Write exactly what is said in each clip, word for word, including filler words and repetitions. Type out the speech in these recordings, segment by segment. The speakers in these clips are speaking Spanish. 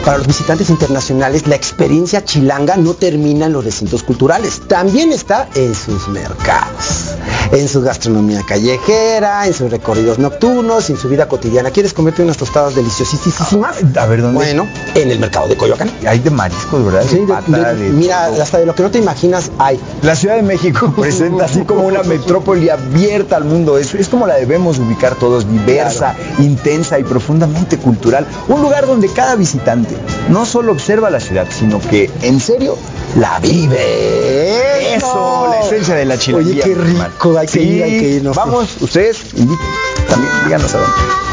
Para los visitantes internacionales, la experiencia chilanga no termina en los recintos culturales, también está en sus mercados, en su gastronomía callejera, en sus recorridos nocturnos, en su vida cotidiana. ¿Quieres comerte unas tostadas deliciosísimas? A ver, ¿dónde? Bueno, en el mercado de Coyoacán. Hay de mariscos, ¿verdad? Sí, de pata, de, de, de mira, todo. hasta de lo que no te imaginas hay. La Ciudad de México presenta así como una metrópoli abierta al mundo. Es, es como la debemos ubicar todos, diversa, claro, intensa y profundamente cultural. Un lugar donde cada visitante no solo observa la ciudad, sino que, en serio, la vive. Eso, Eso la esencia de la chilanguía. Oye, qué rico, hay que sí, ir, hay que irnos. Vamos, ustedes inviten, también díganos a dónde.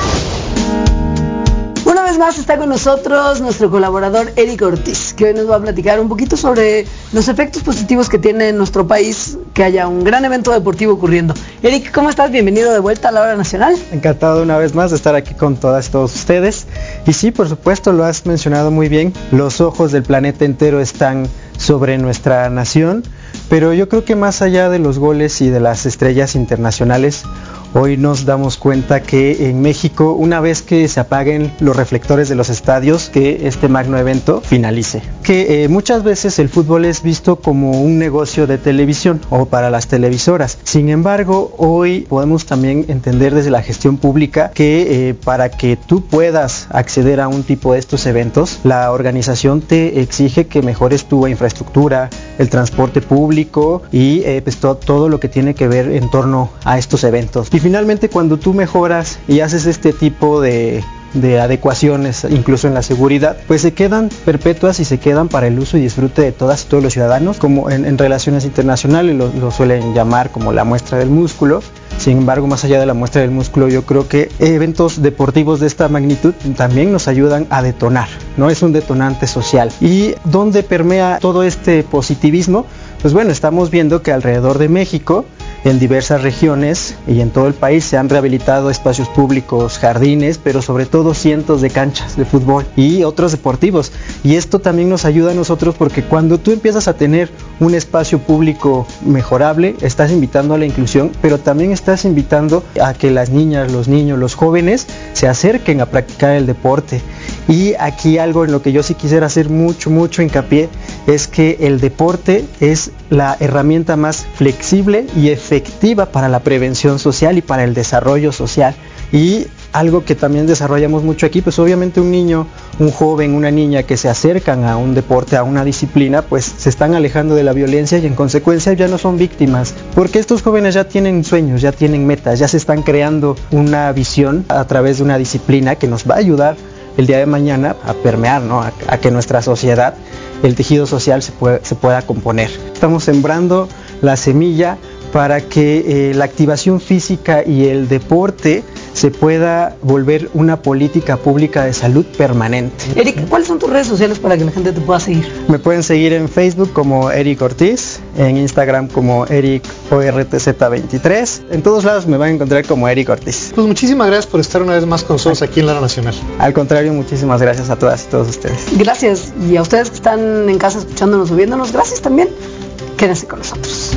Una vez más está con nosotros nuestro colaborador Eric Ortiz, que hoy nos va a platicar un poquito sobre los efectos positivos que tiene en nuestro país que haya un gran evento deportivo ocurriendo. Eric, ¿cómo estás? Bienvenido de vuelta a la Hora Nacional. Encantado una vez más de estar aquí con todas y todos ustedes. Y sí, por supuesto, lo has mencionado muy bien, los ojos del planeta entero están sobre nuestra nación, pero yo creo que más allá de los goles y de las estrellas internacionales, hoy nos damos cuenta que en México, una vez que se apaguen los reflectores de los estadios, que este magno evento finalice. Que eh, muchas veces el fútbol es visto como un negocio de televisión o para las televisoras. Sin embargo, hoy podemos también entender desde la gestión pública que eh, para que tú puedas acceder a un tipo de estos eventos, la organización te exige que mejores tu infraestructura, el transporte público y eh, pues to- todo lo que tiene que ver en torno a estos eventos. Y finalmente, cuando tú mejoras y haces este tipo de, de adecuaciones, incluso en la seguridad, pues se quedan perpetuas y se quedan para el uso y disfrute de todas y todos los ciudadanos, como en, en relaciones internacionales lo, lo suelen llamar como la muestra del músculo. Sin embargo, más allá de la muestra del músculo, yo creo que eventos deportivos de esta magnitud también nos ayudan a detonar, ¿no? Es un detonante social. ¿Y dónde permea todo este positivismo? Pues bueno, estamos viendo que alrededor de México, en diversas regiones y en todo el país se han rehabilitado espacios públicos, jardines, pero sobre todo cientos de canchas de fútbol y otros deportivos. Y esto también nos ayuda a nosotros porque cuando tú empiezas a tener un espacio público mejorable, estás invitando a la inclusión, pero también estás invitando a que las niñas, los niños, los jóvenes se acerquen a practicar el deporte. Y aquí algo en lo que yo sí quisiera hacer mucho, mucho hincapié es que el deporte es la herramienta más flexible y efectiva para la prevención social y para el desarrollo social. Y algo que también desarrollamos mucho aquí, pues obviamente un niño, un joven, una niña que se acercan a un deporte, a una disciplina, pues se están alejando de la violencia y en consecuencia ya no son víctimas, porque estos jóvenes ya tienen sueños, ya tienen metas, ya se están creando una visión a través de una disciplina que nos va a ayudar el día de mañana a permear, ¿no? a, a que nuestra sociedad, el tejido social se, puede, se pueda componer. Estamos sembrando la semilla para que eh, la activación física y el deporte se pueda volver una política pública de salud permanente. Eric, ¿cuáles son tus redes sociales para que la gente te pueda seguir? Me pueden seguir en Facebook como Eric Ortiz, en Instagram como Eric O R T Z veintitrés. En todos lados me van a encontrar como Eric Ortiz. Pues muchísimas gracias por estar una vez más con nosotros aquí en la Hora Nacional. Al contrario, muchísimas gracias a todas y todos ustedes. Gracias. Y a ustedes que están en casa escuchándonos o viéndonos, gracias también. Quédense con nosotros.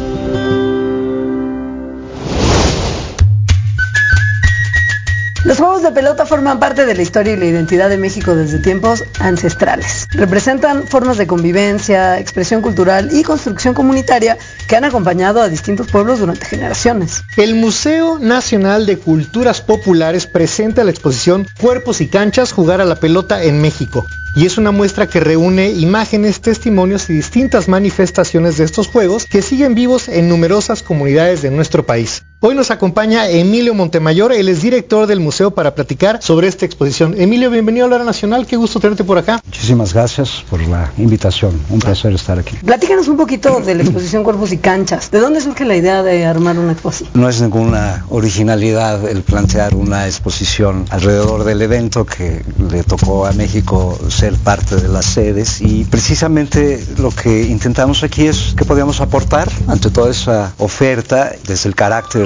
Los juegos de pelota forman parte de la historia y la identidad de México desde tiempos ancestrales. Representan formas de convivencia, expresión cultural y construcción comunitaria que han acompañado a distintos pueblos durante generaciones. El Museo Nacional de Culturas Populares presenta la exposición Cuerpos y Canchas, jugar a la pelota en México. Y es una muestra que reúne imágenes, testimonios y distintas manifestaciones de estos juegos que siguen vivos en numerosas comunidades de nuestro país. Hoy nos acompaña Emilio Montemayor, él es director del museo, para platicar sobre esta exposición. Emilio, bienvenido a la Hora Nacional, qué gusto tenerte por acá. Muchísimas gracias por la invitación, un placer estar aquí. Platícanos un poquito de la exposición Cuerpos y Canchas. ¿De dónde surge la idea de armar una exposición? No es ninguna originalidad el plantear una exposición alrededor del evento que le tocó a México ser parte de las sedes, y precisamente lo que intentamos aquí es que podíamos aportar ante toda esa oferta, desde el carácter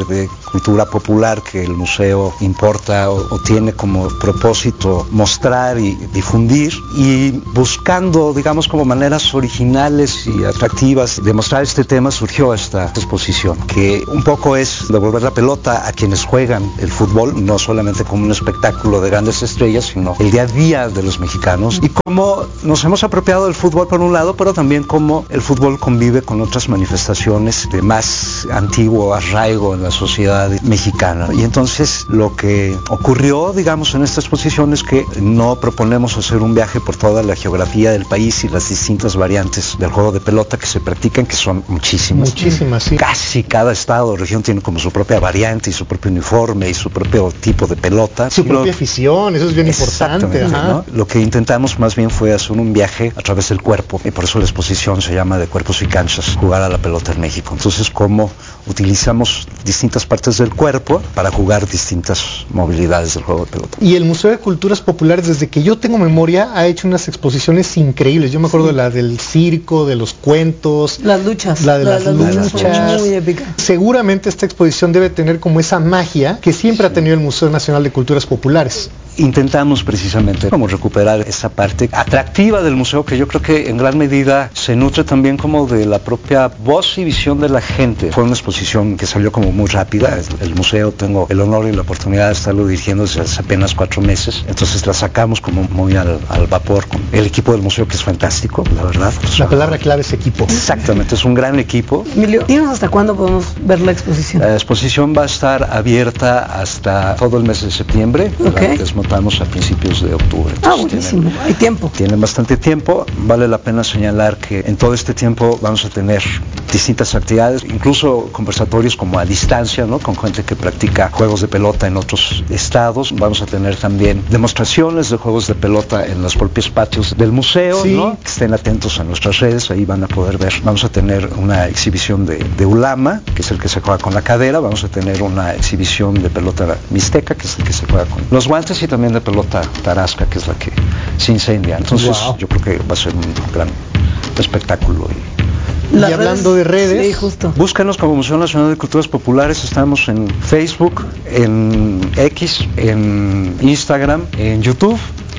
carácter de cultura popular que el museo importa o, o tiene como propósito mostrar y difundir, y buscando, digamos, como maneras originales y atractivas de mostrar este tema, surgió esta exposición, que un poco es devolver la pelota a quienes juegan el fútbol, no solamente como un espectáculo de grandes estrellas, sino el día a día de los mexicanos, y cómo nos hemos apropiado del fútbol por un lado, pero también cómo el fútbol convive con otras manifestaciones de más antiguo arraigo en la sociedad mexicana. Y entonces lo que ocurrió, digamos, en esta exposición es que no proponemos hacer un viaje por toda la geografía del país y las distintas variantes del juego de pelota que se practican, que son muchísimas. Muchísimas, sí. Casi cada estado o región tiene como su propia variante y su propio uniforme y su propio tipo de pelota. Su y propia lo... afición, eso es bien importante. Ajá. ¿no? Lo que intentamos más bien fue hacer un viaje a través del cuerpo, y por eso la exposición se llama De Cuerpos y Canchas, jugar a la pelota en México. Entonces, cómo utilizamos distintas partes del cuerpo para jugar distintas movilidades del juego de pelota. Y el Museo de Culturas Populares, desde que yo tengo memoria, ha hecho unas exposiciones increíbles. Yo me acuerdo sí. de la del circo, de los cuentos, las luchas, la de la, las, las luchas. luchas. Muy épica. Seguramente esta exposición debe tener como esa magia que siempre sí. ha tenido el Museo Nacional de Culturas Populares. Intentamos precisamente como recuperar esa parte atractiva del museo, que yo creo que en gran medida se nutre también como de la propia voz y visión de la gente. Fue una exposición que salió como muy rápida. El museo, tengo el honor y la oportunidad de estarlo dirigiendo desde hace apenas cuatro meses, entonces la sacamos como muy al, al vapor con el equipo del museo, que es fantástico, la verdad. O sea, la palabra clave es equipo. Exactamente, es un gran equipo. Emilio, dinos hasta cuándo podemos ver la exposición. La exposición va a estar abierta hasta todo el mes de septiembre. Okay. Votamos a principios de octubre. Ah, buenísimo, tienen, hay tiempo. Tienen bastante tiempo. Vale la pena señalar que en todo este tiempo vamos a tener distintas actividades, incluso conversatorios como a distancia, ¿no? Con gente que practica juegos de pelota en otros estados. Vamos a tener también demostraciones de juegos de pelota en los propios patios del museo, sí. ¿no? Que estén atentos a nuestras redes, ahí van a poder ver. Vamos a tener una exhibición de, de ulama, que es el que se juega con la cadera. Vamos a tener una exhibición de pelota mixteca, que es el que se juega con los guantes, y también de pelota tarasca, que es la que se incendia. Entonces, wow. yo creo que va a ser un gran espectáculo. Y, y hablando de redes, sí, justo. Búscanos como Museo Nacional de Culturas Populares. Estamos en Facebook, en X, en Instagram, en YouTube,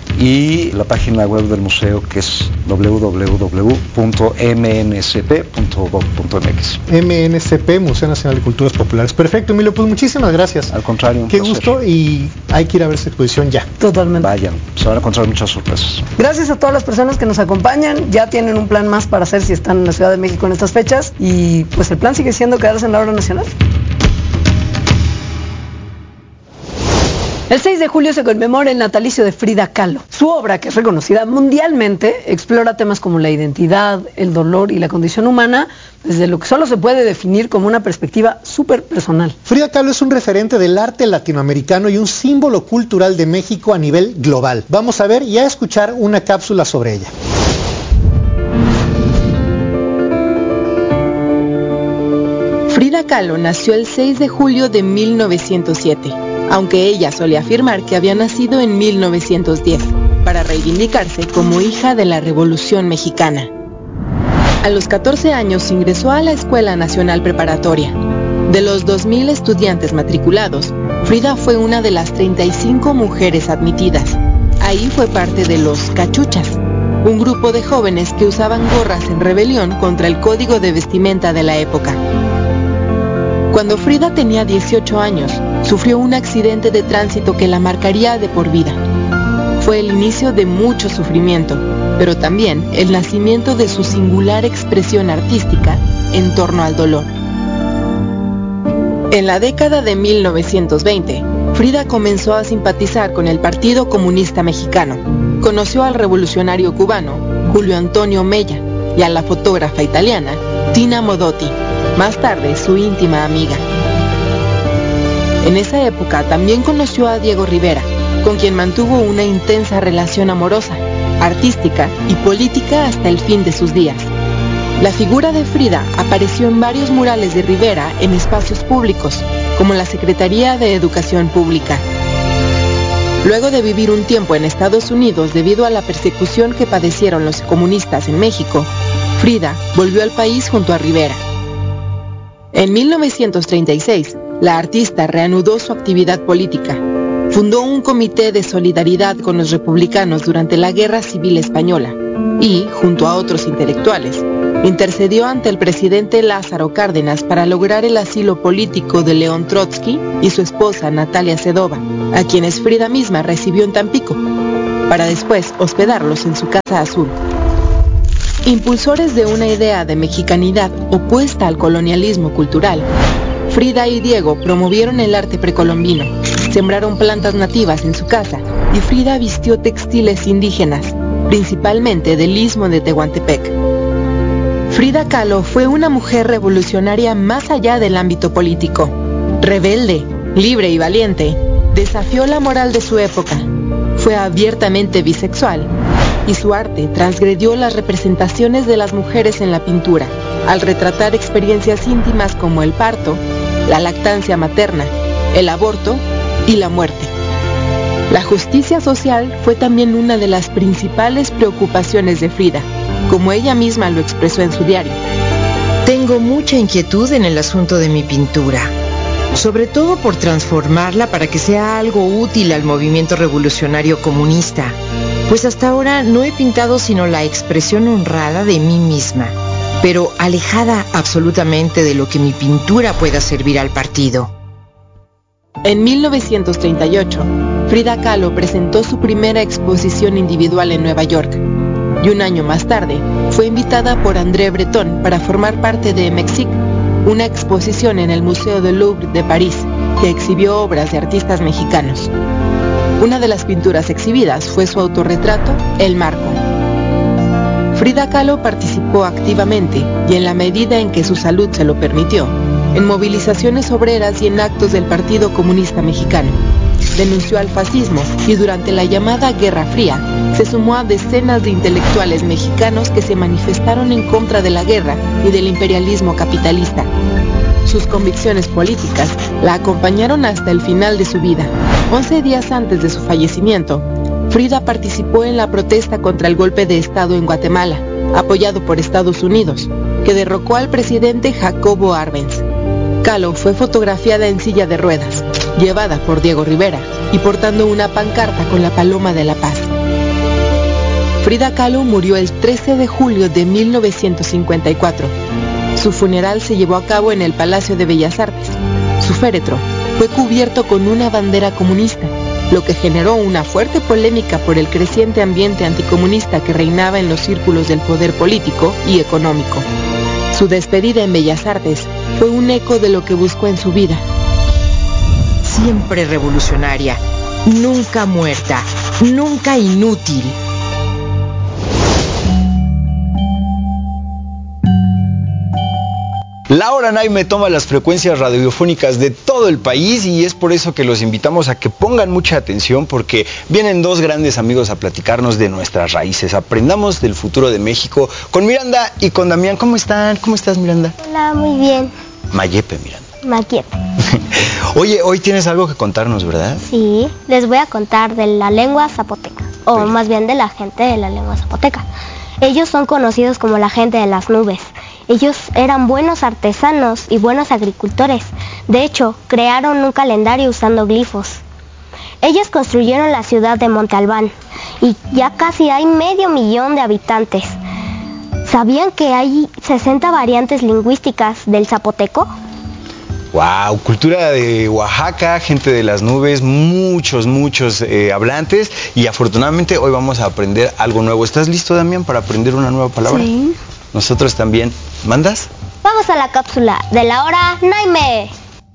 y la página web del museo, que es doble u doble u doble u punto m n c p punto gov punto m x. M N C P, Museo Nacional de Culturas Populares. Perfecto, Emilio, pues muchísimas gracias. Al contrario, un Qué placer. gusto, y hay que ir a ver esta exposición ya. Totalmente. Vayan, se van a encontrar muchas sorpresas. Gracias a todas las personas que nos acompañan. Ya tienen un plan más para hacer si están en la Ciudad de México en estas fechas, y pues el plan sigue siendo quedarse en la hora nacional. El seis de julio se conmemora el natalicio de Frida Kahlo. Su obra, que es reconocida mundialmente, explora temas como la identidad, el dolor y la condición humana desde lo que solo se puede definir como una perspectiva súper personal. Frida Kahlo es un referente del arte latinoamericano y un símbolo cultural de México a nivel global. Vamos a ver y a escuchar una cápsula sobre ella. Frida Kahlo nació el seis de julio de mil novecientos siete. Aunque ella solía afirmar que había nacido en mil novecientos diez, para reivindicarse como hija de la Revolución Mexicana. A los catorce años ingresó a la Escuela Nacional Preparatoria. De los dos mil estudiantes matriculados, Frida fue una de las treinta y cinco mujeres admitidas. Ahí fue parte de los Cachuchas, un grupo de jóvenes que usaban gorras en rebelión contra el código de vestimenta de la época. Cuando Frida tenía dieciocho años, sufrió un accidente de tránsito que la marcaría de por vida. Fue el inicio de mucho sufrimiento, pero también el nacimiento de su singular expresión artística en torno al dolor. En la década de mil novecientos veinte, Frida comenzó a simpatizar con el Partido Comunista Mexicano. Conoció al revolucionario cubano Julio Antonio Mella y a la fotógrafa italiana Tina Modotti, más tarde su íntima amiga. En esa época también conoció a Diego Rivera, con quien mantuvo una intensa relación amorosa, artística y política hasta el fin de sus días. La figura de Frida apareció en varios murales de Rivera en espacios públicos, como la Secretaría de Educación Pública. Luego de vivir un tiempo en Estados Unidos debido a la persecución que padecieron los comunistas en México, Frida volvió al país junto a Rivera. En mil novecientos treinta y seis, la artista reanudó su actividad política. Fundó un comité de solidaridad con los republicanos durante la Guerra Civil Española y, junto a otros intelectuales, intercedió ante el presidente Lázaro Cárdenas para lograr el asilo político de León Trotsky y su esposa Natalia Sedova, a quienes Frida misma recibió en Tampico, para después hospedarlos en su casa azul. Impulsores de una idea de mexicanidad opuesta al colonialismo cultural, Frida y Diego promovieron el arte precolombino, sembraron plantas nativas en su casa y Frida vistió textiles indígenas, principalmente del istmo de Tehuantepec. Frida Kahlo fue una mujer revolucionaria más allá del ámbito político. Rebelde, libre y valiente, desafió la moral de su época. Fue abiertamente bisexual y su arte transgredió las representaciones de las mujeres en la pintura, al retratar experiencias íntimas como el parto, la lactancia materna, el aborto y la muerte. La justicia social fue también una de las principales preocupaciones de Frida, como ella misma lo expresó en su diario. Tengo mucha inquietud en el asunto de mi pintura, sobre todo por transformarla para que sea algo útil al movimiento revolucionario comunista, pues hasta ahora no he pintado sino la expresión honrada de mí misma, pero alejada absolutamente de lo que mi pintura pueda servir al partido. En mil novecientos treinta y ocho, Frida Kahlo presentó su primera exposición individual en Nueva York, y un año más tarde fue invitada por André Breton para formar parte de Mexique, una exposición en el Museo del Louvre de París que exhibió obras de artistas mexicanos. Una de las pinturas exhibidas fue su autorretrato, El Marco. Frida Kahlo participó activamente, y en la medida en que su salud se lo permitió, en movilizaciones obreras y en actos del Partido Comunista Mexicano. Denunció al fascismo y durante la llamada Guerra Fría se sumó a decenas de intelectuales mexicanos que se manifestaron en contra de la guerra y del imperialismo capitalista. Sus convicciones políticas la acompañaron hasta el final de su vida. Once días antes de su fallecimiento, Frida participó en la protesta contra el golpe de Estado en Guatemala, apoyado por Estados Unidos, que derrocó al presidente Jacobo Arbenz. Kahlo fue fotografiada en silla de ruedas, llevada por Diego Rivera y portando una pancarta con la paloma de la paz. Frida Kahlo murió el trece de julio de mil novecientos cincuenta y cuatro. Su funeral se llevó a cabo en el Palacio de Bellas Artes. Su féretro fue cubierto con una bandera comunista, lo que generó una fuerte polémica por el creciente ambiente anticomunista que reinaba en los círculos del poder político y económico. Su despedida en Bellas Artes fue un eco de lo que buscó en su vida. Siempre revolucionaria, nunca muerta, nunca inútil. La Hora Naime toma las frecuencias radiofónicas de todo el país y es por eso que los invitamos a que pongan mucha atención porque vienen dos grandes amigos a platicarnos de nuestras raíces. Aprendamos del futuro de México con Miranda y con Damián. ¿Cómo están? ¿Cómo estás, Miranda? Hola, muy bien. Mayepe, Miranda. Mayepe. Oye, hoy tienes algo que contarnos, ¿verdad? Sí, les voy a contar de la lengua zapoteca, o Pero... más bien de la gente de la lengua zapoteca. Ellos son conocidos como la gente de las nubes. Ellos eran buenos artesanos y buenos agricultores. De hecho, crearon un calendario usando glifos. Ellos construyeron la ciudad de Monte Albán y ya casi hay medio millón de habitantes. ¿Sabían que hay sesenta variantes lingüísticas del zapoteco? Wow, cultura de Oaxaca, gente de las nubes, muchos, muchos eh, hablantes y afortunadamente hoy vamos a aprender algo nuevo. ¿Estás listo, Damián, para aprender una nueva palabra? Sí. Nosotros también. ¿Mandas? Vamos a la cápsula de la Hora Naime.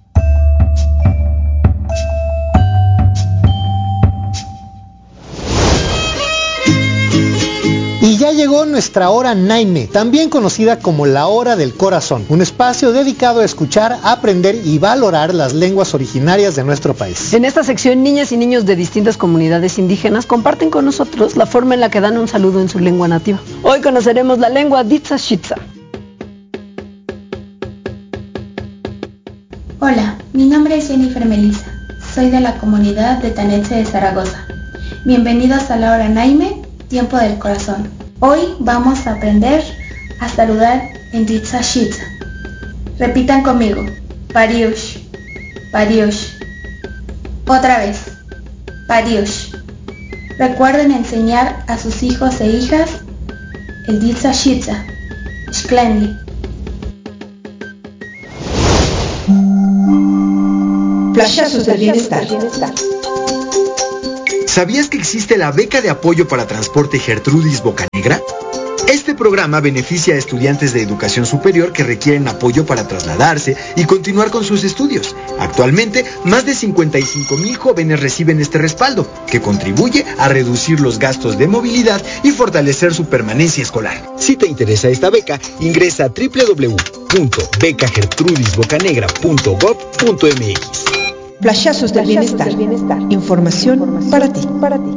Y ya llegó nuestra Hora Naime, también conocida como la Hora del Corazón, un espacio dedicado a escuchar, aprender y valorar las lenguas originarias de nuestro país. En esta sección, niñas y niños de distintas comunidades indígenas comparten con nosotros la forma en la que dan un saludo en su lengua nativa. Hoy conoceremos la lengua Ditzashitza. Hola, mi nombre es Jennifer Melissa, soy de la comunidad de Tanetxe de Zaragoza. Bienvenidos a la Hora Naime, Tiempo del Corazón. Hoy vamos a aprender a saludar en Ditzashitza. Repitan conmigo. Pariush, Pariush. Otra vez. Pariush. Recuerden enseñar a sus hijos e hijas el Ditsa Shitza, Shklenli. Flashazos del bienestar. ¿Sabías que existe la beca de apoyo para transporte Gertrudis Bocanegra? Este programa beneficia a estudiantes de educación superior que requieren apoyo para trasladarse y continuar con sus estudios. Actualmente, más de cincuenta y cinco mil jóvenes reciben este respaldo, que contribuye a reducir los gastos de movilidad y fortalecer su permanencia escolar. Si te interesa esta beca, ingresa a doble u doble u doble u punto beca gertrudis bocanegra punto gob punto m x. Flashazos del bienestar. Información para ti.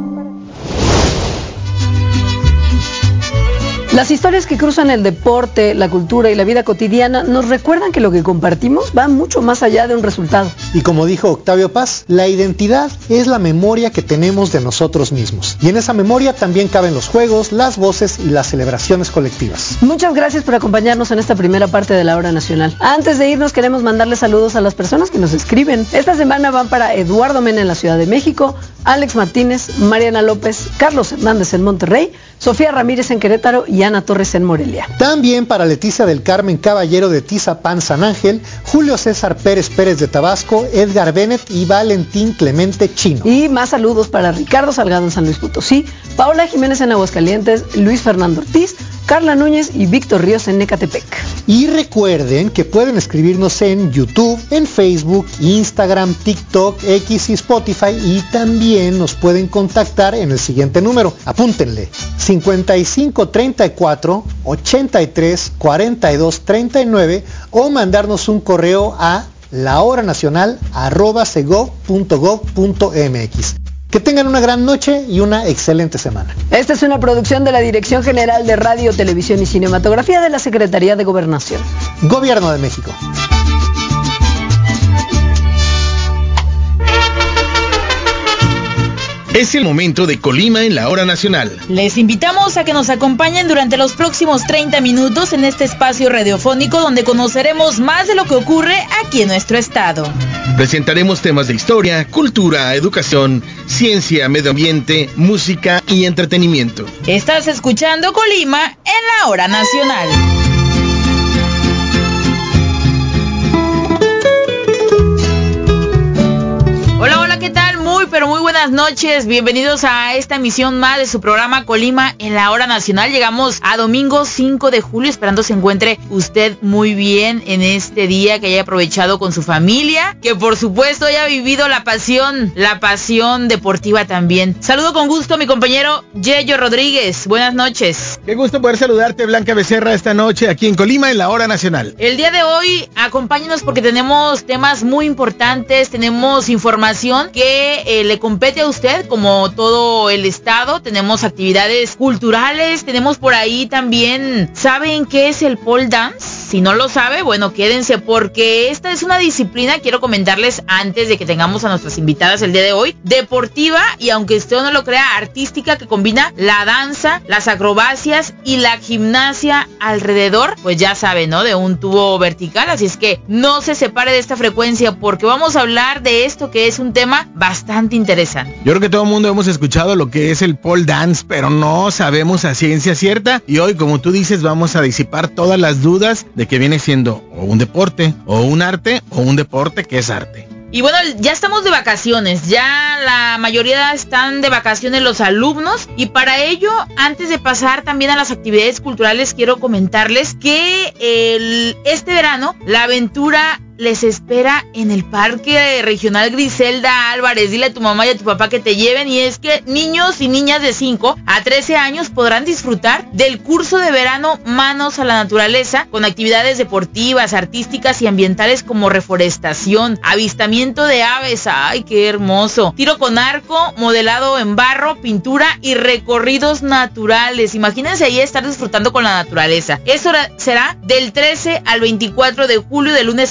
Las historias que cruzan el deporte, la cultura y la vida cotidiana nos recuerdan que lo que compartimos va mucho más allá de un resultado. Y como dijo Octavio Paz, la identidad es la memoria que tenemos de nosotros mismos. Y en esa memoria también caben los juegos, las voces y las celebraciones colectivas. Muchas gracias por acompañarnos en esta primera parte de la Hora Nacional. Antes de irnos queremos mandarles saludos a las personas que nos escriben. Esta semana van para Eduardo Mena en la Ciudad de México, Alex Martínez, Mariana López, Carlos Hernández en Monterrey, Sofía Ramírez en Querétaro y Ana Torres en Morelia. También para Leticia del Carmen Caballero de Tizapán, San Ángel, Julio César Pérez Pérez de Tabasco, Edgar Bennett y Valentín Clemente Chino. Y más saludos para Ricardo Salgado en San Luis Potosí, Paola Jiménez en Aguascalientes, Luis Fernando Ortiz, Carla Núñez y Víctor Ríos en Ecatepec. Y recuerden que pueden escribirnos en YouTube, en Facebook, Instagram, TikTok, X y Spotify, y también nos pueden contactar en el siguiente número. Apúntenle: cincuenta y cinco treinta y cuatro ochenta y tres cuarenta y dos treinta y nueve o mandarnos un correo a lahoranacional arroba segov punto gov punto mx. Que tengan una gran noche y una excelente semana. Esta es una producción de la Dirección General de Radio, Televisión y Cinematografía de la Secretaría de Gobernación. Gobierno de México. Es el momento de Colima en la Hora Nacional. Les invitamos a que nos acompañen durante los próximos treinta minutos en este espacio radiofónico donde conoceremos más de lo que ocurre aquí en nuestro estado. Presentaremos temas de historia, cultura, educación, ciencia, medio ambiente, música y entretenimiento. Estás escuchando Colima en la Hora Nacional. Hola, hola, ¿qué tal? Muy, pero muy buenas noches. Bienvenidos a esta emisión más de su programa Colima en la Hora Nacional. Llegamos a domingo cinco de julio, esperando se encuentre usted muy bien en este día, que haya aprovechado con su familia, que por supuesto haya vivido la pasión, la pasión deportiva también. Saludo con gusto a mi compañero Yeyo Rodríguez. Buenas noches. Qué gusto poder saludarte, Blanca Becerra, esta noche aquí en Colima en la Hora Nacional. El día de hoy, acompáñenos porque tenemos temas muy importantes, tenemos información que eh, le compete a usted como todo el estado. Tenemos actividades culturales, tenemos por ahí también, ¿saben qué es el pole dance? Si no lo sabe, bueno, quédense porque esta es una disciplina, quiero comentarles antes de que tengamos a nuestras invitadas el día de hoy, deportiva y, aunque usted no lo crea, artística, que combina la danza, las acrobacias y la gimnasia alrededor, pues ya sabe, ¿no?, de un tubo vertical. Así es que no se separe de esta frecuencia porque vamos a hablar de esto, que es un tema bastante interesante. Yo creo que todo el mundo hemos escuchado lo que es el pole dance, pero no sabemos a ciencia cierta, y hoy, como tú dices, vamos a disipar todas las dudas de que viene siendo o un deporte, o un arte, o un deporte que es arte. Y bueno, ya estamos de vacaciones, ya la mayoría están de vacaciones los alumnos, y para ello, antes de pasar también a las actividades culturales, quiero comentarles que el, este verano la aventura les espera en el Parque Regional Griselda Álvarez. Dile a tu mamá y a tu papá que te lleven, y es que niños y niñas de cinco a trece años podrán disfrutar del curso de verano Manos a la Naturaleza, con actividades deportivas, artísticas y ambientales como reforestación, avistamiento de aves, ¡ay, qué hermoso!, tiro con arco, modelado en barro, pintura y recorridos naturales. Imagínense ahí estar disfrutando con la naturaleza. Eso será del trece al veinticuatro de julio, de lunes a viernes,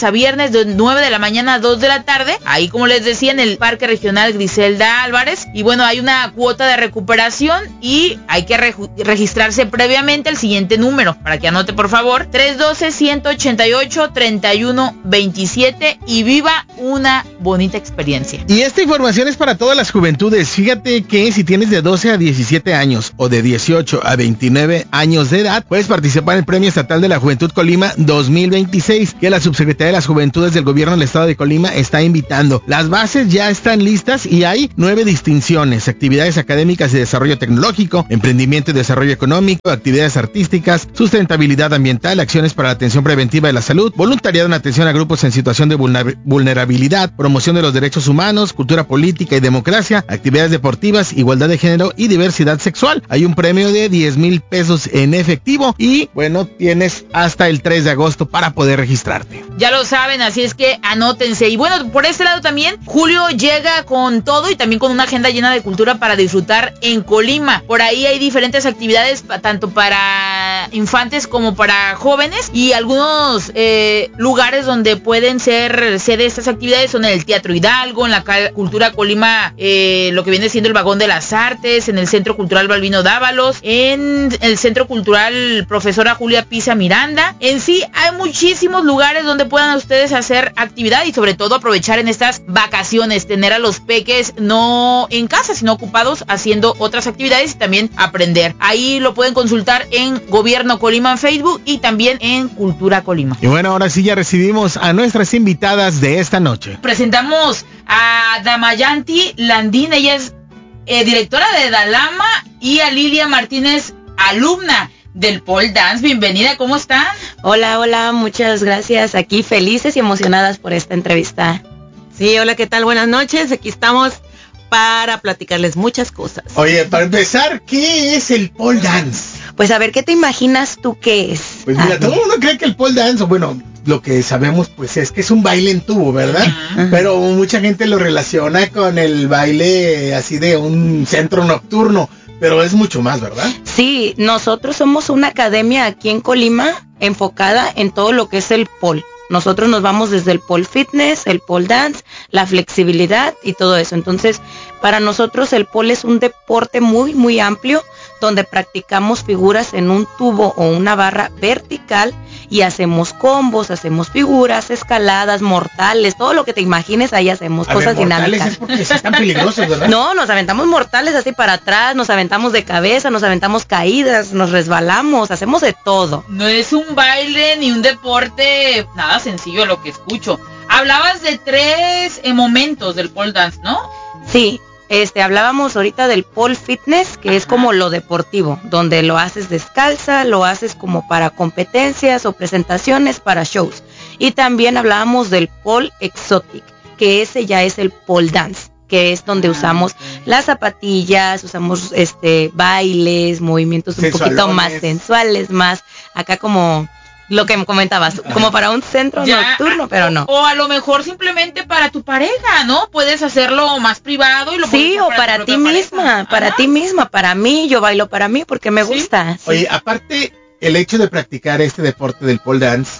viernes de nueve de la mañana a dos de la tarde, ahí como les decía en el Parque Regional Griselda Álvarez. Y bueno, hay una cuota de recuperación y hay que re- registrarse previamente al siguiente número, para que anote por favor, tres uno dos, uno ocho ocho, tres uno dos siete y viva una bonita experiencia. Y esta información es para todas las juventudes. Fíjate que si tienes de doce a diecisiete años o de dieciocho a veintinueve años de edad, puedes participar en el Premio Estatal de la Juventud Colima dos mil veintiséis, que la Subsecretaría de las Juventudes del Gobierno del Estado de Colima está invitando. Las bases ya están listas y hay nueve distinciones: actividades académicas y desarrollo tecnológico, emprendimiento y desarrollo económico, actividades artísticas, sustentabilidad ambiental, acciones para la atención preventiva de la salud, voluntariado en atención a grupos en situación de vulnerabilidad, promoción de los derechos humanos, cultura política y democracia, actividades deportivas, igualdad de género y diversidad sexual. Hay un premio de diez mil pesos en efectivo y bueno, tienes hasta el tres de agosto para poder registrarte. Ya lo saben, así es que anótense. Y bueno, por este lado también, Julio llega con todo y también con una agenda llena de cultura para disfrutar en Colima. Por ahí hay diferentes actividades tanto para infantes como para jóvenes, y algunos eh, lugares donde pueden ser sede de estas actividades son en el Teatro Hidalgo, en la Cultura Colima, eh, lo que viene siendo el Vagón de las Artes, en el Centro Cultural Balbino Dávalos, en el Centro Cultural Profesora Julia Pisa Miranda. En sí hay muchísimos lugares donde puedan ustedes hacer actividad y sobre todo aprovechar en estas vacaciones, tener a los peques no en casa sino ocupados haciendo otras actividades y también aprender. Ahí lo pueden consultar en Gobierno Colima en Facebook y también en Cultura Colima. Y bueno, ahora sí ya recibimos a nuestras invitadas de esta noche. Presentamos a Damayanti Landín, ella es eh, directora de Dalama, y a Lilia Martínez, alumna del pole dance. Bienvenida, ¿cómo están? Hola, hola, muchas gracias. Aquí felices y emocionadas por esta entrevista. Sí, hola, ¿qué tal? Buenas noches. Aquí estamos para platicarles muchas cosas. Oye, para empezar, ¿qué es el pole dance? Pues a ver, ¿qué te imaginas tú que es? Pues mira, todo el mundo cree que el pole dance, bueno, lo que sabemos pues es que es un baile en tubo, ¿verdad? Uh-huh. Pero mucha gente lo relaciona con el baile así de un centro nocturno, pero es mucho más, ¿verdad? Sí, nosotros somos una academia aquí en Colima enfocada en todo lo que es el pole. Nosotros nos vamos desde el pole fitness, el pole dance, la flexibilidad y todo eso. Entonces, para nosotros el pole es un deporte muy, muy amplio, donde practicamos figuras en un tubo o una barra vertical y hacemos combos, hacemos figuras, escaladas, mortales, todo lo que te imagines, ahí hacemos a cosas ver, dinámicas. Es porque están peligrosos, ¿verdad? No, nos aventamos mortales así para atrás, nos aventamos de cabeza, nos aventamos caídas, nos resbalamos, hacemos de todo. No es un baile ni un deporte nada sencillo lo que escucho. Hablabas de tres eh, momentos del pole dance, ¿no? Sí. Este, hablábamos ahorita del pole fitness, que Ajá. es como lo deportivo, donde lo haces descalza, lo haces como para competencias o presentaciones para shows. Y también hablábamos del pole exotic, que ese ya es el pole dance, que es donde usamos las zapatillas, usamos este bailes, movimientos un poquito más sensuales, más acá como lo que me comentabas, como para un centro ya, nocturno, pero no. O a lo mejor simplemente para tu pareja, ¿no? Puedes hacerlo más privado y lo sí, o para, para ti misma, pareja. para Ajá. ti misma, para mí, yo bailo para mí porque me ¿Sí? gusta. Sí. Oye, aparte, el hecho de practicar este deporte del pole dance,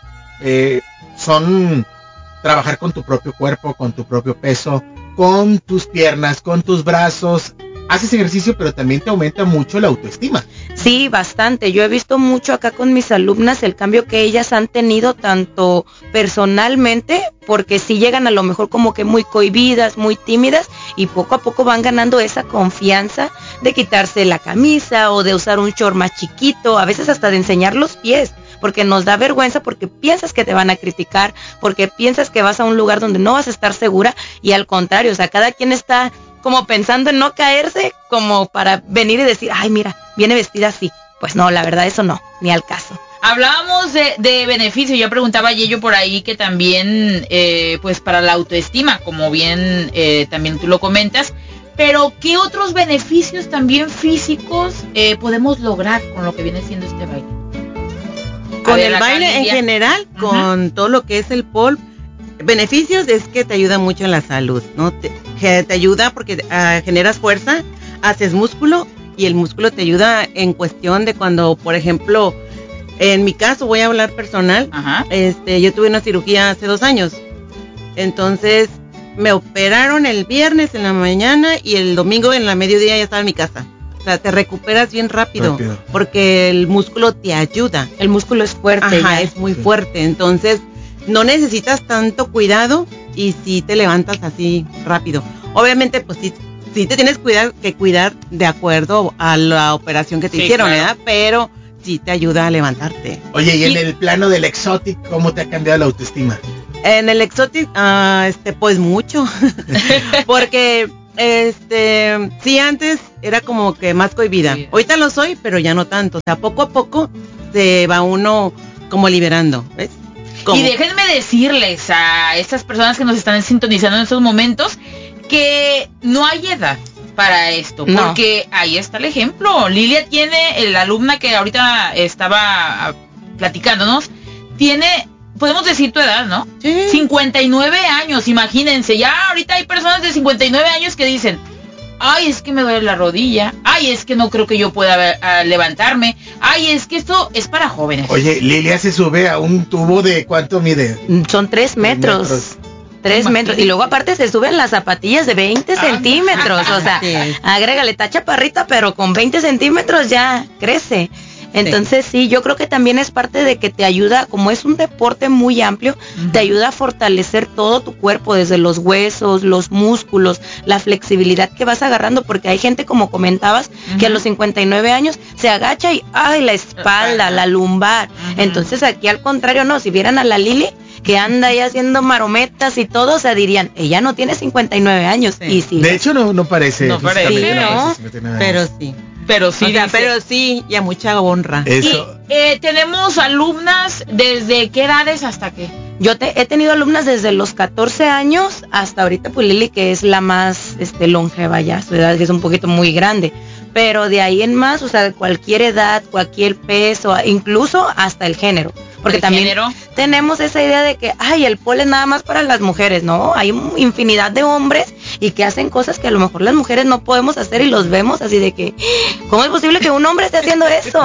eh, son trabajar con tu propio cuerpo, con tu propio peso, con tus piernas, con tus brazos. Haces ejercicio, pero también te aumenta mucho la autoestima. Sí, bastante. Yo he visto mucho acá con mis alumnas el cambio que ellas han tenido tanto personalmente, porque sí llegan a lo mejor como que muy cohibidas, muy tímidas, y poco a poco van ganando esa confianza de quitarse la camisa o de usar un short más chiquito, a veces hasta de enseñar los pies, porque nos da vergüenza, porque piensas que te van a criticar, porque piensas que vas a un lugar donde no vas a estar segura, y al contrario, o sea, cada quien está como pensando en no caerse, como para venir y decir, ay, mira, viene vestida así. Pues no, la verdad, eso no, ni al caso. Hablábamos de, de beneficio, ya preguntaba Yello por ahí que también, eh, pues para la autoestima, como bien eh, también tú lo comentas, pero ¿qué otros beneficios también físicos eh, podemos lograr con lo que viene siendo este baile? Con ver, el baile en general, uh-huh. con todo lo que es el pole, beneficios es que te ayuda mucho en la salud, ¿no? Te, te ayuda porque uh, generas fuerza, haces músculo, y el músculo te ayuda en cuestión de cuando, por ejemplo, En mi caso, voy a hablar personal. Ajá. Este, yo tuve una cirugía hace dos años. Entonces, me operaron el viernes en la mañana y el domingo en la mediodía ya estaba en mi casa. O sea, te recuperas bien rápido, rápido. Porque el músculo te ayuda. El músculo es fuerte. Ajá, ya. es muy sí. fuerte. Entonces, no necesitas tanto cuidado y sí te levantas así rápido. Obviamente, pues sí, sí te tienes cuidar, que cuidar de acuerdo a la operación que te sí, hicieron, claro. ¿verdad? Pero sí te ayuda a levantarte. Oye, y en el plano del exotic, ¿cómo te ha cambiado la autoestima? En el exotic, uh, este, pues mucho. Porque, este, sí, antes era como que más cohibida. Sí. Ahorita lo soy, pero ya no tanto. O sea, poco a poco se va uno como liberando, ¿ves? Como... Y déjenme decirles a estas personas que nos están sintonizando en estos momentos que no hay edad para esto, no. Porque ahí está el ejemplo. Lilia tiene, la alumna que ahorita estaba platicándonos, tiene, podemos decir tu edad, ¿no? Sí. cincuenta y nueve años, imagínense. Ya ahorita hay personas de cincuenta y nueve años que dicen, ay, es que me duele la rodilla, ay, es que no creo que yo pueda uh, levantarme, ay, es que esto es para jóvenes. Oye, Lilia se sube a un tubo de, ¿cuánto mide? Son tres metros. Tres metros. Tres metros. Y luego aparte se suben las zapatillas de veinte ah, centímetros. O sea, sí. agrégale, está chaparrita, pero con veinte centímetros ya crece. Entonces sí. sí, yo creo que también es parte de que te ayuda, como es un deporte muy amplio, uh-huh. te ayuda a fortalecer todo tu cuerpo, desde los huesos, los músculos, la flexibilidad que vas agarrando, porque hay gente, como comentabas, uh-huh. que a los cincuenta y nueve años se agacha y ¡ay! La espalda, uh-huh. la lumbar. Uh-huh. Entonces aquí al contrario, no, si vieran a la Lili, que anda ahí haciendo marometas y todo, o sea, dirían, ella no tiene cincuenta y nueve años. Sí. Y sí. De hecho, no, no parece. No parece. Sí, no, pero sí. Pero sí, o sea, pero sí, y a mucha honra. Eso. Y eh, tenemos alumnas desde qué edades hasta qué. Yo te, he tenido alumnas desde los catorce años hasta ahorita, pues Lili, que es la más este, longeva ya, su edad que es un poquito muy grande. Pero de ahí en más, o sea, de cualquier edad, cualquier peso, incluso hasta el género. Porque también género? tenemos esa idea de que, ay, el pole es nada más para las mujeres, ¿no? Hay infinidad de hombres y que hacen cosas que a lo mejor las mujeres no podemos hacer y los vemos así de que, ¿cómo es posible que un hombre esté haciendo eso?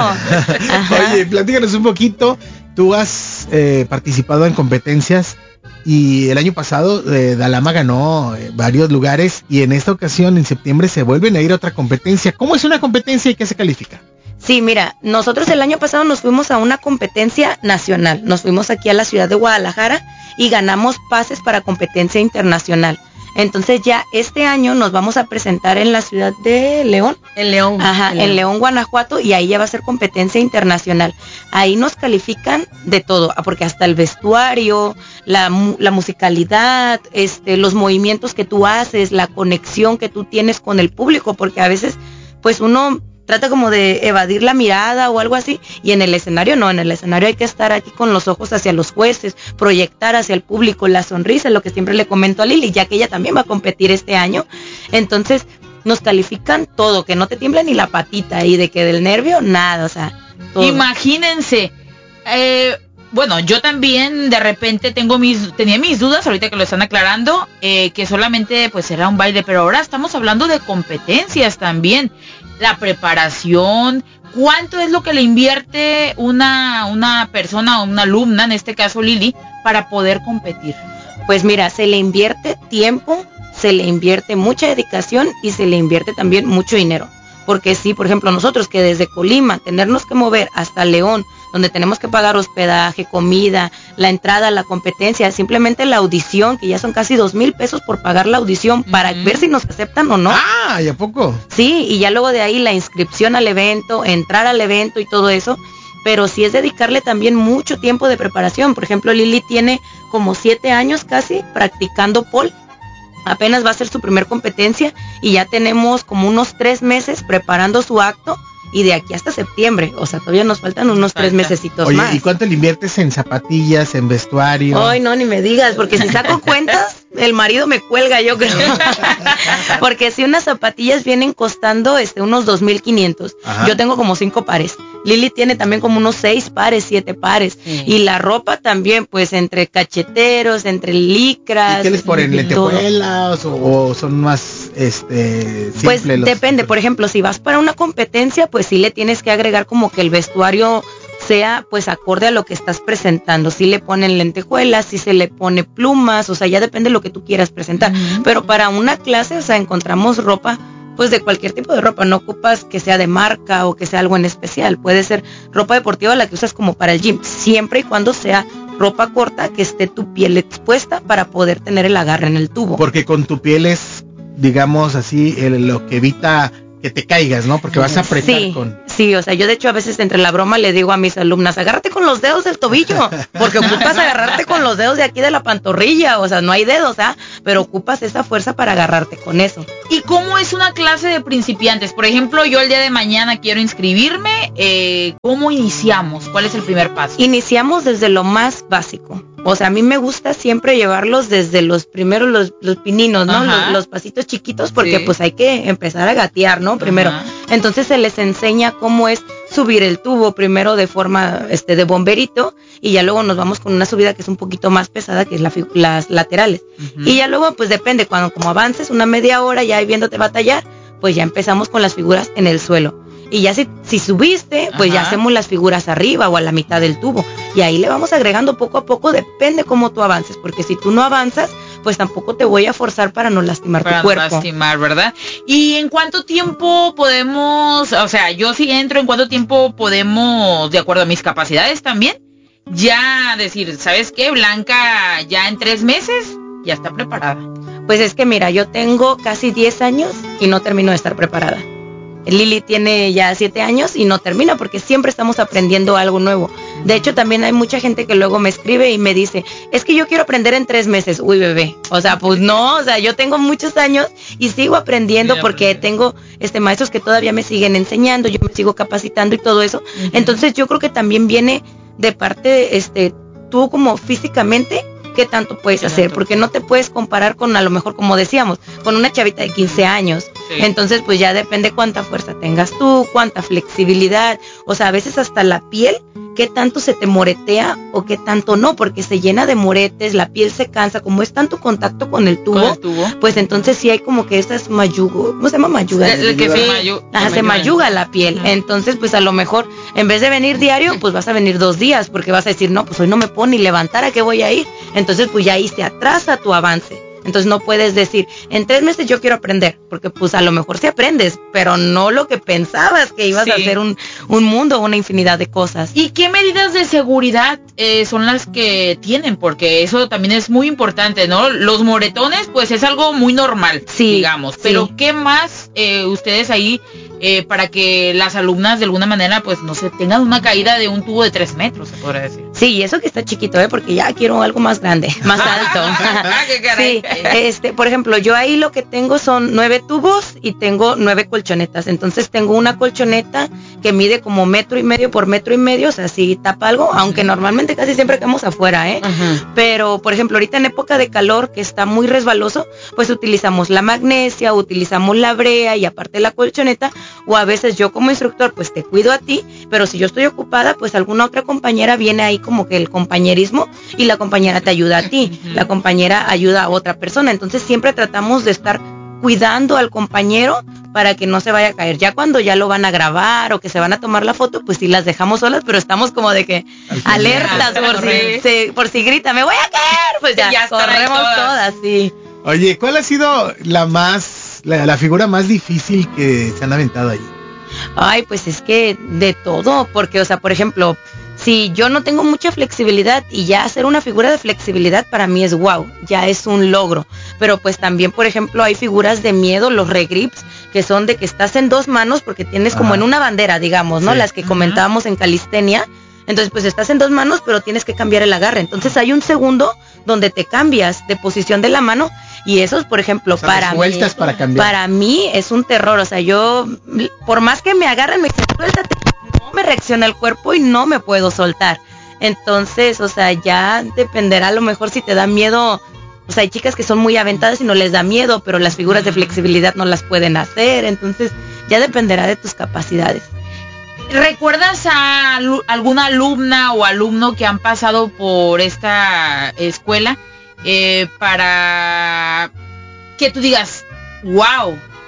Ajá. Oye, platícanos un poquito. Tú has eh, participado en competencias y el año pasado eh, Dalama ganó eh, varios lugares y en esta ocasión en septiembre se vuelven a ir a otra competencia. ¿Cómo es una competencia y qué se califica? Sí, mira, nosotros el año pasado nos fuimos a una competencia nacional, nos fuimos aquí a la ciudad de Guadalajara y ganamos pases para competencia internacional. Entonces ya este año nos vamos a presentar en la ciudad de León. En León. Ajá, en León. en León, Guanajuato, y ahí ya va a ser competencia internacional. Ahí nos califican de todo, porque hasta el vestuario, la, la musicalidad, este, los movimientos que tú haces, la conexión que tú tienes con el público, porque a veces pues uno trata como de evadir la mirada o algo así, y en el escenario no, en el escenario hay que estar aquí con los ojos hacia los jueces, proyectar hacia el público la sonrisa, lo que siempre le comento a Lili, ya que ella también va a competir este año. Entonces nos califican todo, que no te tiemble ni la patita, y de que del nervio, nada, o sea, todo. Imagínense, eh, bueno, yo también de repente tengo mis, tenía mis dudas, ahorita que lo están aclarando, eh, que solamente pues era un baile, pero ahora estamos hablando de competencias también. La preparación, cuánto es lo que le invierte una, una persona o una alumna, en este caso Lili, para poder competir. Pues mira, se le invierte tiempo, se le invierte mucha dedicación y se le invierte también mucho dinero. Porque sí, por ejemplo, nosotros que desde Colima tenernos que mover hasta León, donde tenemos que pagar hospedaje, comida, la entrada a la competencia, simplemente la audición, que ya son casi dos mil pesos por pagar la audición para uh-huh. ver si nos aceptan o no. Ah, ¿y a poco? Sí, y ya luego de ahí la inscripción al evento, entrar al evento y todo eso, pero sí es dedicarle también mucho tiempo de preparación. Por ejemplo, Lili tiene como siete años casi practicando pole. Apenas va a ser su primer competencia y ya tenemos como unos tres meses preparando su acto, y de aquí hasta septiembre, o sea, todavía nos faltan unos tres mesecitos Oye, más. ¿y cuánto le inviertes en zapatillas, en vestuario? Ay, no, ni me digas, porque si saco cuentas, el marido me cuelga, yo creo. Porque si unas zapatillas vienen costando este unos dos mil quinientos. Yo tengo como cinco pares. Lili tiene también como unos seis pares, siete pares. Sí. Y la ropa también, pues entre cacheteros, entre licras. ¿Y qué les ponen? ¿Lentejuelas o, o son más este simples? Pues depende, por ejemplo, si vas para una competencia, pues sí le tienes que agregar como que el vestuario sea pues acorde a lo que estás presentando. Si le ponen lentejuelas, si se le pone plumas, o sea, ya depende de lo que tú quieras presentar. Uh-huh. Pero para una clase, o sea, encontramos ropa pues de cualquier tipo de ropa, no ocupas que sea de marca o que sea algo en especial, puede ser ropa deportiva la que usas como para el gym, siempre y cuando sea ropa corta que esté tu piel expuesta para poder tener el agarre en el tubo. Porque con tu piel es, digamos así, el, lo que evita que te caigas, ¿no? Porque vas a apretar sí, con... Sí, o sea, yo de hecho a veces entre la broma le digo a mis alumnas, agárrate con los dedos del tobillo, porque ocupas agarrarte con los dedos de aquí de la pantorrilla, o sea, no hay dedos, ¿ah? Pero ocupas esa fuerza para agarrarte con eso. ¿Y cómo es una clase de principiantes? Por ejemplo, yo el día de mañana quiero inscribirme, eh, ¿cómo iniciamos? ¿Cuál es el primer paso? Iniciamos desde lo más básico. O sea, a mí me gusta siempre llevarlos desde los primeros, los, los pininos, ¿no? Los, los pasitos chiquitos, porque sí. Pues hay que empezar a gatear, ¿no? Primero. Ajá. Entonces se les enseña cómo es subir el tubo, primero de forma este de bomberito, y ya luego nos vamos con una subida que es un poquito más pesada, que es la, las laterales. Uh-huh. Y ya luego, pues depende, cuando como avances una media hora ya viéndote batallar, pues ya empezamos con las figuras en el suelo. Y ya si, si subiste, pues Ajá. ya hacemos las figuras arriba o a la mitad del tubo. Y ahí le vamos agregando poco a poco, depende cómo tú avances. Porque si tú no avanzas, pues tampoco te voy a forzar para no lastimar para tu cuerpo. Para no lastimar, ¿verdad? ¿Y en cuánto tiempo podemos, o sea, yo si entro, en cuánto tiempo podemos, de acuerdo a mis capacidades también, ya decir, ¿sabes qué? Blanca ya en tres meses ya está preparada? Pues es que mira, yo tengo casi diez años y no termino de estar preparada. Lili tiene ya siete años y no termina porque siempre estamos aprendiendo algo nuevo. De hecho, también hay mucha gente que luego me escribe y me dice, es que yo quiero aprender en tres meses. Uy, bebé. O sea, pues no, o sea, yo tengo muchos años y sigo aprendiendo sí, porque tengo este maestros que todavía me siguen enseñando, yo me sigo capacitando y todo eso. Uh-huh. Entonces yo creo que también viene de parte, este, tú como físicamente, qué tanto puedes hacer, porque no te puedes comparar con, a lo mejor, como decíamos, con una chavita de quince años. Sí. Entonces, pues ya depende cuánta fuerza tengas tú, cuánta flexibilidad, o sea, a veces hasta la piel, qué tanto se te moretea o qué tanto no, porque se llena de moretes, la piel se cansa, como es tanto contacto con el tubo, ¿Con el tubo? Pues entonces sí hay como que estas mayugo, ¿cómo se llama mayuga? El, el que se, mayu, Ajá, se mayuga la piel. Ajá. Entonces, pues a lo mejor, en vez de venir diario, pues vas a venir dos días, porque vas a decir, no, pues hoy no me puedo ni levantar, ¿a qué voy a ir? Entonces, pues ya ahí se atrasa tu avance. Entonces no puedes decir, en tres meses yo quiero aprender, porque pues a lo mejor sí aprendes, pero no lo que pensabas que ibas sí. a hacer un, un mundo, una infinidad de cosas. ¿Y qué medidas de seguridad eh, son las que tienen? Porque eso también es muy importante, ¿no? Los moretones, pues es algo muy normal, sí, digamos, pero sí. ¿qué más eh, ustedes ahí eh, para que las alumnas de alguna manera, pues no sé, tengan una caída de un tubo de tres metros, se podría decir? Sí, y eso que está chiquito, ¿eh? Porque ya quiero algo más grande, más alto. ¿Qué caray? Sí. Este, por ejemplo, yo ahí lo que tengo son nueve tubos y tengo nueve colchonetas. Entonces tengo una colchoneta que mide como metro y medio por metro y medio, o sea, si tapa algo, uh-huh. aunque normalmente casi siempre quedamos afuera, ¿eh? Uh-huh. Pero, por ejemplo, ahorita en época de calor, que está muy resbaloso, pues utilizamos la magnesia, utilizamos la brea y aparte la colchoneta, o a veces yo como instructor, pues te cuido a ti, pero si yo estoy ocupada, pues alguna otra compañera viene ahí como que el compañerismo y la compañera te ayuda a ti, uh-huh. la compañera ayuda a otra persona, entonces siempre tratamos de estar cuidando al compañero para que no se vaya a caer. Ya cuando ya lo van a grabar o que se van a tomar la foto, pues sí las dejamos solas, pero estamos como de que alertas por si, se, por si grita, me voy a caer, pues ya, ya corremos todas. todas, sí. Oye, ¿cuál ha sido la más, la, la figura más difícil que se han aventado ahí? Ay, pues es que de todo, porque, o sea, por ejemplo, si yo no tengo mucha flexibilidad y ya hacer una figura de flexibilidad para mí es wow, ya es un logro. Pero pues también, por ejemplo, hay figuras de miedo, los regrips, que son de que estás en dos manos porque tienes como en una bandera, digamos, ¿no? Sí. Las que comentábamos en calistenia. Entonces, pues estás en dos manos, pero tienes que cambiar el agarre. Entonces hay un segundo donde te cambias de posición de la mano y eso es, por ejemplo, o sea, para mí, para cambiar. Para mí es un terror. O sea, yo, por más que me agarren, me dicen, suéltate, no me reacciona el cuerpo y no me puedo soltar. Entonces, o sea, ya dependerá a lo mejor si te da miedo. O sea, hay chicas que son muy aventadas y no les da miedo, pero las figuras de flexibilidad no las pueden hacer. Entonces, ya dependerá de tus capacidades. ¿Recuerdas a alguna alumna o alumno que han pasado por esta escuela eh, para que tú digas, wow,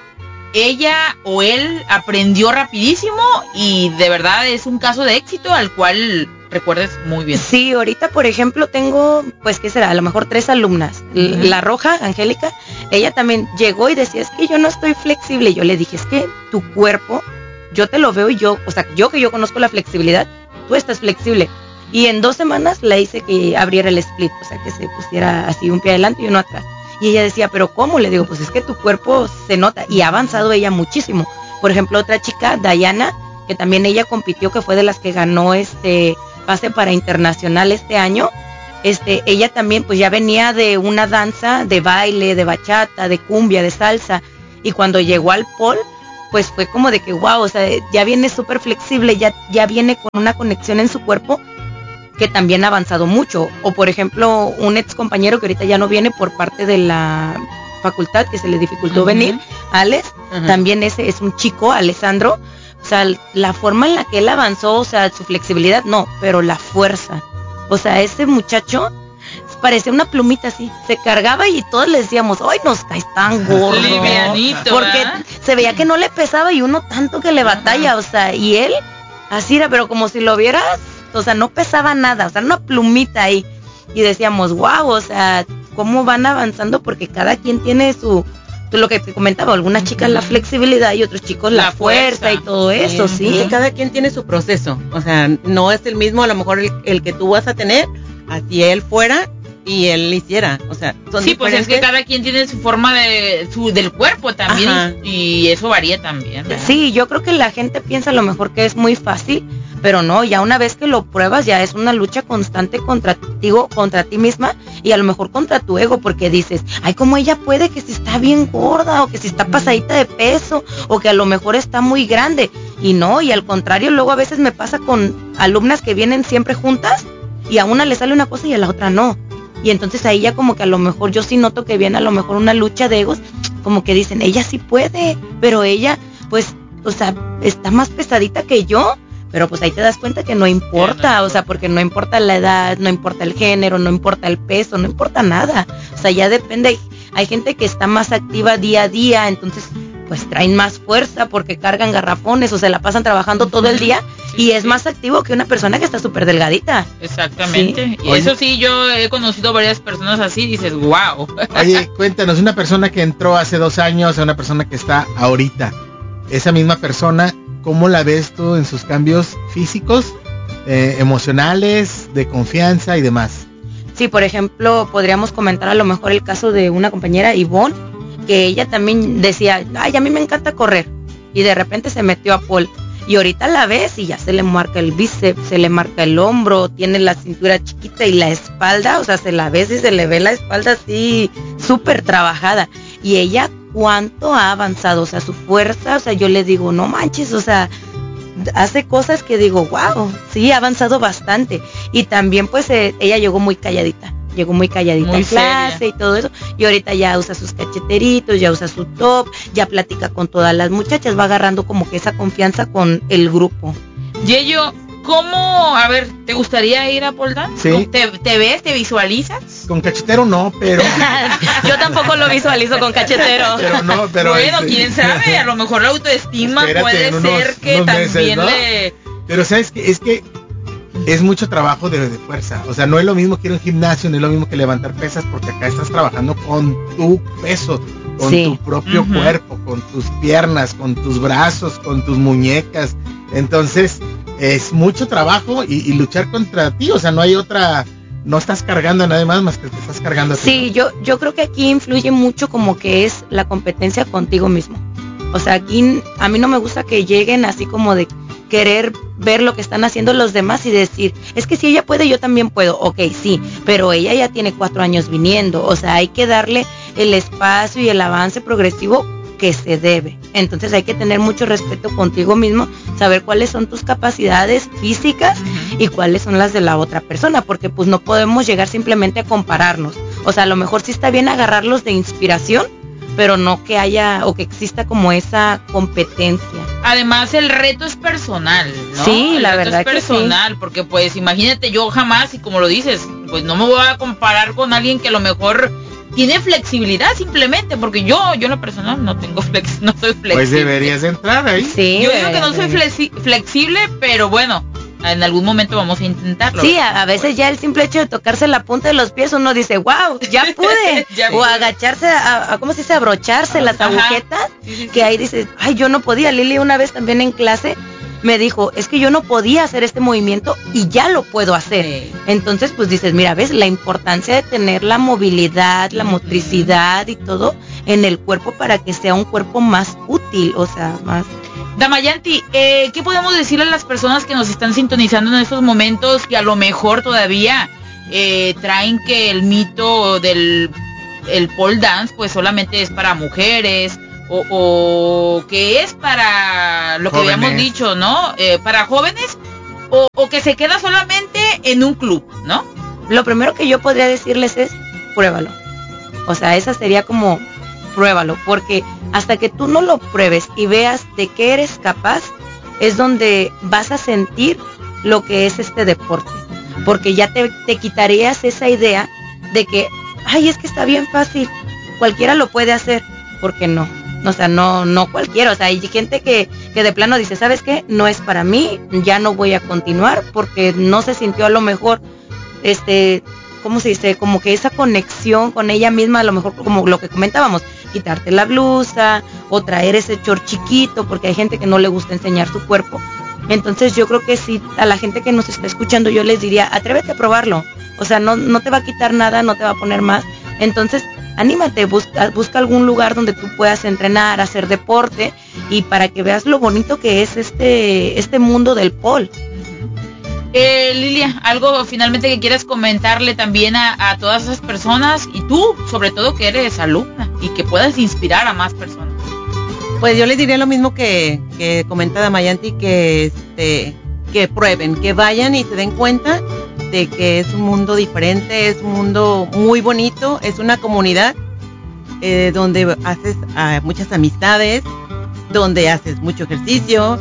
ella o él aprendió rapidísimo y de verdad es un caso de éxito al cual recuerdes muy bien. Sí, ahorita por ejemplo tengo, pues qué será, a lo mejor tres alumnas. Uh-huh. La Roja, Angélica, ella también llegó y decía, es que yo no estoy flexible. Yo le dije, es que tu cuerpo, yo te lo veo y yo, o sea, yo que yo conozco la flexibilidad, tú estás flexible. Y en dos semanas la hice que abriera el split, o sea, que se pusiera así un pie adelante y uno atrás. Y ella decía, pero ¿cómo? Le digo, pues es que tu cuerpo se nota y ha avanzado ella muchísimo. Por ejemplo, otra chica, Dayana, que también ella compitió, que fue de las que ganó este pase para internacional este año. Este, ella también pues ya venía de una danza de baile, de bachata, de cumbia, de salsa. Y cuando llegó al pole, pues fue como de que wow, o sea, ya viene súper flexible, ya, ya viene con una conexión en su cuerpo que también ha avanzado mucho. O por ejemplo, un ex compañero que ahorita ya no viene por parte de la facultad, que se le dificultó uh-huh. venir, Alex, uh-huh. también ese es un chico, Alessandro. O sea, la forma en la que él avanzó, o sea, su flexibilidad, no, pero la fuerza. O sea, ese muchacho parecía una plumita así, se cargaba y todos le decíamos, ¡ay, nos caes tan gordo! Livianito, porque ¿verdad? Se veía que no le pesaba y uno tanto que le batalla, o sea, y él, así era, pero como si lo vieras, o sea, no pesaba nada, o sea, una plumita ahí. Y decíamos, wow, o sea, cómo van avanzando, porque cada quien tiene su, lo que te comentaba, algunas chicas la flexibilidad y otros chicos la, la fuerza, fuerza y todo eso, sí. sí. Cada quien tiene su proceso, o sea, no es el mismo a lo mejor el, el que tú vas a tener, así él fuera y él hiciera, o sea, son sí, pues es que cada quien tiene su forma de su del cuerpo también. Ajá. Y eso varía también, ¿verdad? Sí, yo creo que la gente piensa a lo mejor que es muy fácil, pero no, ya una vez que lo pruebas ya es una lucha constante contra ti, contra ti misma y a lo mejor contra tu ego, porque dices, ay, ¿cómo ella puede que si está bien gorda o que si está pasadita de peso o que a lo mejor está muy grande? Y no, y al contrario, luego a veces me pasa con alumnas que vienen siempre juntas y a una le sale una cosa y a la otra no. Y entonces ahí ya como que a lo mejor yo sí noto que viene a lo mejor una lucha de egos, como que dicen, ella sí puede, pero ella pues, o sea, está más pesadita que yo. Pero pues ahí te das cuenta que no importa, o sea, porque no importa la edad, no importa el género, no importa el peso, no importa nada. O sea, ya depende, hay gente que está más activa día a día, entonces pues traen más fuerza porque cargan garrafones o se la pasan trabajando todo el día y sí, es sí. más activo que una persona que está súper delgadita. Exactamente. Sí. Y eso sí, yo he conocido varias personas así, dices, wow. Oye, cuéntanos, una persona que entró hace dos años a una persona que está ahorita, esa misma persona, ¿cómo la ves tú en sus cambios físicos, eh, emocionales, de confianza y demás? Sí, por ejemplo, podríamos comentar a lo mejor el caso de una compañera, Ivonne, que ella también decía, ay, a mí me encanta correr, y de repente se metió a pole, y ahorita la ves y ya se le marca el bíceps, se le marca el hombro, tiene la cintura chiquita y la espalda, o sea, se la ves y se le ve la espalda así súper trabajada, y ella cuánto ha avanzado, o sea, su fuerza, o sea, yo le digo, no manches, o sea, hace cosas que digo, wow, sí, ha avanzado bastante. Y también pues eh, ella llegó muy calladita, llegó muy calladita muy a clase seria. Y todo eso, y ahorita ya usa sus cacheteritos, ya usa su top, ya platica con todas las muchachas, va agarrando como que esa confianza con el grupo. Yeyo, ¿cómo, a ver, te gustaría ir a pole dance? Sí. ¿Te, ¿Te ves, te visualizas? Con cachetero no, pero... Yo tampoco lo visualizo con cachetero. Pero no, pero... Bueno, este... quién sabe, a lo mejor la autoestima Espérate, puede unos, ser que también meses, ¿no? le... Pero sabes que es que es mucho trabajo de, de fuerza, o sea, no es lo mismo que ir a un gimnasio, no es lo mismo que levantar pesas, porque acá estás trabajando con tu peso, con sí. tu propio uh-huh. cuerpo, con tus piernas, con tus brazos, con tus muñecas, entonces es mucho trabajo y, y luchar contra ti, o sea, no hay otra, no estás cargando a nadie más más que te estás cargando a ti. Sí, yo, yo creo que aquí influye mucho como que es la competencia contigo mismo, o sea, aquí a mí no me gusta que lleguen así como de querer ver lo que están haciendo los demás y decir, es que si ella puede, yo también puedo, ok, sí, pero ella ya tiene cuatro años viniendo, o sea, hay que darle el espacio y el avance progresivo que se debe, entonces hay que tener mucho respeto contigo mismo, saber cuáles son tus capacidades físicas uh-huh. y cuáles son las de la otra persona, porque pues no podemos llegar simplemente a compararnos, o sea, a lo mejor sí está bien agarrarlos de inspiración, pero no que haya o que exista como esa competencia. Además el reto es personal, ¿no? Sí, el la reto verdad es personal, que sí. Porque pues imagínate, yo jamás, y como lo dices, pues no me voy a comparar con alguien que a lo mejor tiene flexibilidad simplemente, porque yo, yo en lo personal no tengo flex, no soy flexible. Pues deberías entrar ahí. Sí, yo digo que no soy flexi flexible, pero bueno, en algún momento vamos a intentarlo. Sí, a, a veces ya el simple hecho de tocarse la punta de los pies uno dice, wow, ya pude. Ya o pude. agacharse, a, a, ¿cómo se dice? Abrocharse las agujetas, sí, sí, sí. que ahí dices, ay, yo no podía. Lili una vez también en clase me dijo, es que yo no podía hacer este movimiento y ya lo puedo hacer. Sí. Entonces, pues dices, mira, ves la importancia de tener la movilidad, la motricidad y todo en el cuerpo para que sea un cuerpo más útil, o sea, más... Damayanti, eh, ¿qué podemos decirle a las personas que nos están sintonizando en estos momentos que a lo mejor todavía eh, traen que el mito del el pole dance pues solamente es para mujeres? O, o que es para lo que jóvenes. Habíamos dicho, ¿no? Eh, para jóvenes o, o que se queda solamente en un club, ¿no? Lo primero que yo podría decirles es, pruébalo. O sea, esa sería como, pruébalo, porque hasta que tú no lo pruebes y veas de qué eres capaz, es donde vas a sentir lo que es este deporte. Porque ya te, te quitarías esa idea de que, ay, es que está bien fácil, cualquiera lo puede hacer, porque no. O sea, no, no cualquiera, o sea, hay gente que, que de plano dice, ¿sabes qué? No es para mí, ya no voy a continuar porque no se sintió a lo mejor, este, ¿cómo se dice? Como que esa conexión con ella misma, a lo mejor como lo que comentábamos, quitarte la blusa o traer ese short chiquito, porque hay gente que no le gusta enseñar su cuerpo. Entonces yo creo que sí, a la gente que nos está escuchando yo les diría, atrévete a probarlo, o sea, no, no te va a quitar nada, no te va a poner más, entonces anímate, busca, busca algún lugar donde tú puedas entrenar, hacer deporte y para que veas lo bonito que es este, este mundo del pole. Eh, Lilia, algo finalmente que quieras comentarle también a, a todas esas personas y tú, sobre todo que eres alumna y que puedas inspirar a más personas. Pues yo les diría lo mismo que, que comenta Damayanti, que este, que prueben, que vayan y se den cuenta de que es un mundo diferente, es un mundo muy bonito, es una comunidad eh, donde haces uh, muchas amistades, donde haces mucho ejercicio,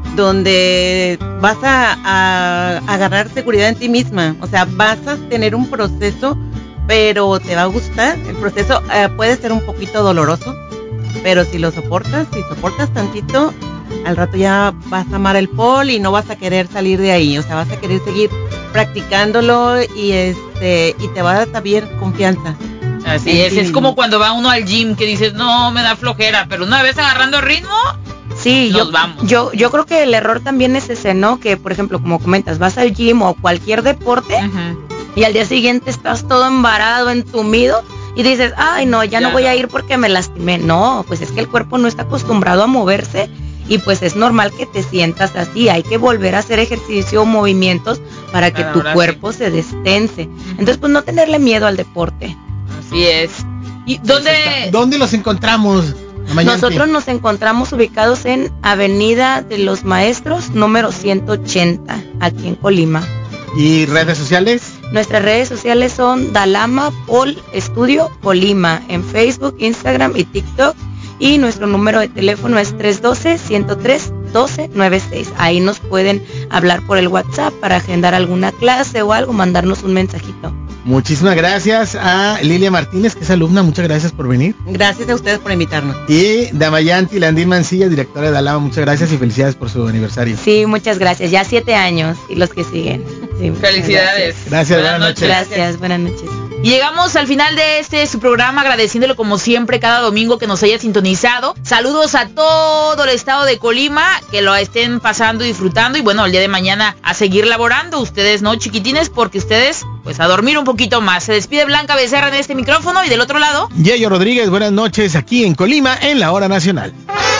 donde vas a, a, a agarrar seguridad en ti misma, o sea, vas a tener un proceso, pero te va a gustar. El proceso uh, puede ser un poquito doloroso, pero si lo soportas, si soportas tantito, al rato ya vas a amar el pole y no vas a querer salir de ahí, o sea, vas a querer seguir practicándolo y este y te va a dar también confianza. Así es, es como cuando va uno al gym que dices, no, me da flojera, pero una vez agarrando ritmo, sí, nos yo, vamos. Yo, yo creo que el error también es ese, ¿no? Que, por ejemplo, como comentas, vas al gym o cualquier deporte uh-huh. y al día siguiente estás todo embarado, entumido y dices, ay, no, ya, ya no voy no. a ir porque me lastimé. No, pues es que el cuerpo no está acostumbrado a moverse y pues es normal que te sientas así. Hay que volver a hacer ejercicio o movimientos para que tu cuerpo sí. se destense. Entonces, pues no tenerle miedo al deporte. Así es. ¿Y dónde, dónde los encontramos? Nosotros nos encontramos ubicados en Avenida de los Maestros, número ciento ochenta, aquí en Colima. ¿Y redes sociales? Nuestras redes sociales son Dalama Pole Estudio Colima, en Facebook, Instagram y TikTok. Y nuestro número de teléfono es tres uno dos, uno cero tres, uno dos nueve seis. Ahí nos pueden hablar por el WhatsApp para agendar alguna clase o algo, mandarnos un mensajito. Muchísimas gracias a Lilia Martínez, que es alumna, muchas gracias por venir. Gracias a ustedes por invitarnos. Y Damayanti Landín Mancilla, directora de Dalama, muchas gracias y felicidades por su aniversario. Sí, muchas gracias, ya siete años y los que siguen. Sí, felicidades. Gracias, gracias buenas, buenas noches. Gracias, buenas noches. Y llegamos al final de este su programa, agradeciéndole como siempre cada domingo que nos haya sintonizado. Saludos a todo el estado de Colima, que lo estén pasando y disfrutando. Y bueno, el día de mañana a seguir laborando. Ustedes no, chiquitines, porque ustedes, pues a dormir un poquito más. Se despide Blanca Becerra en este micrófono y del otro lado, Yayo Rodríguez, buenas noches aquí en Colima, en la Hora Nacional.